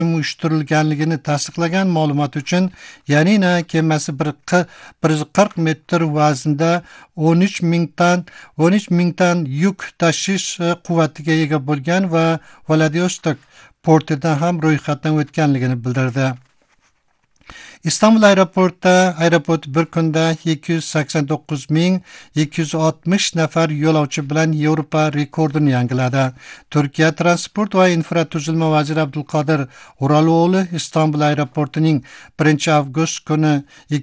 uyushtirilganligini tasdiqlagan ma'lumot uchun Yanina kemasi 140 metr vaznda 13 mingdan yuk tashish quvvatiga ega bo'lgan va Vladivostok portida ham ro'yxatdan o'tganligini bildirdi. İstanbul aeroport bir kunda 289.260 nafar yo'lovchi bilan Yevropa rekordini yangiladi. Turkiya transport va infratuzilma vaziri Abdulqodir O'rolovli İstanbul aeroportining 1 avgust kuni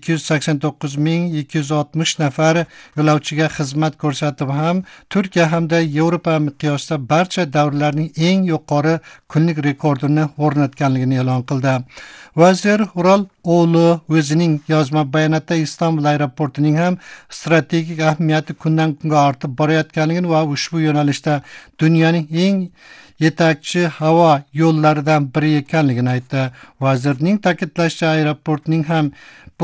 289.260 nafar yo'lovchiga xizmat ko'rsatib ham Turkiya hamda Yevropa miqyosida barcha davrlarning eng yuqori kunlik rekordini o'rnatganligini e'lon qildi. Vazir O'rolovli o'zining yozma bayonotda İstanbul aeroportining ham strategik ahamiyati kundan kunga ortib borayotganligini va ushbu yo'nalishda dunyoning eng yetakchi havo yo'llaridan biri ekanligini aytdi. Vazirning ta'kidlashicha, aeroportning ham bu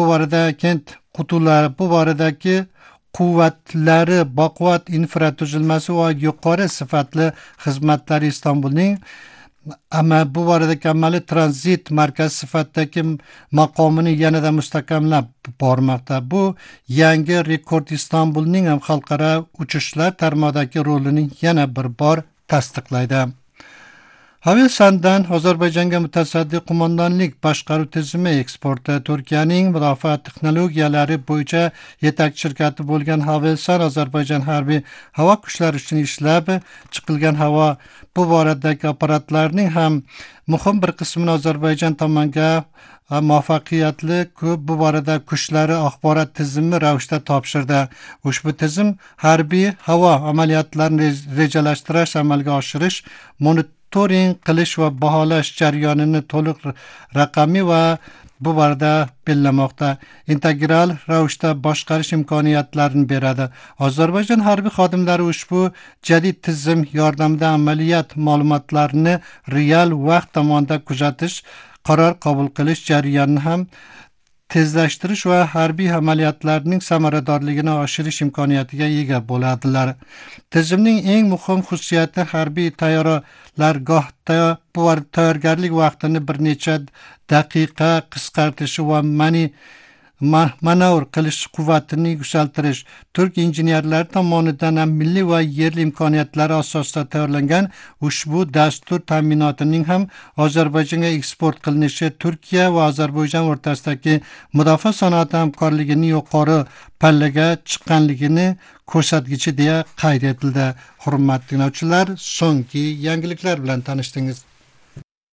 boradagi quvvatlari, baquvvat infratuzilmasi va yuqori sifatli xizmatlari İstanbulning bu boradagi amaliy tranzit markazi sifatidagi maqomini yanada mustahkamlab bormoqda. Bu yangi rekord İstanbulning ham xalqaro uchishlar tarmog'idagi rolini yana bir bor tasdiqlaydi. Havelsandan Ozarbayjonga mutasaddi qo'mondonlik boshqaruv tizimi eksporti. Turkiyaning mudofaa texnologiyalari bo'yicha yetakchi shirkati bo'lgan Havelsan Ozarbayjon harbiy havo kuchlari uchun ishlab chiqilgan bu boradagi apparatlarning ham muhim bir qismini Ozarbayjon tomoniga muvaffaqiyatli bu borada kuchlari axborot tizimi ravishda topshirdi. Ushbu tizim harbiy havo amaliyotlarini rejalashtirish, amalga oshirish, monitoring qilish va baholash jarayonini to'liq raqamli va bu borada belgilamoqda. Integral ravishda boshqarish imkoniyatlarini beradi. Ozarbayjon harbiy xodimlari ushbu jadid tizim yordamida amaliyot ma'lumotlarini real vaqt tomonda kuzatish, qaror qabul qilish jarayonini ham tezlashtirish va harbiy amaliyotlarning samaradorligini oshirish imkoniyatiga ega bo'ladilar. Tizimning eng muhim xususiyati harbiy tayyorgarlikda tayyorgarlik vaqtini bir necha daqiqa qisqartirishi va manevr qilish quvvatini yuksaltirish. Turk injenerlari tomonidan milliy va yerli imkoniyatlar asosida tayyorlangan ushbu dastur ta'minotining ham Ozarbayjonga eksport qilinishi Turkiya va Ozarbayjon o'rtasidagi mudofaa sanoati hamkorligining yuqori pallaga chiqqanligini ko'rsatkichi deya qayd etildi. Hurmatli tinglovchilar, so'nggi yangiliklar bilan tanishdingiz.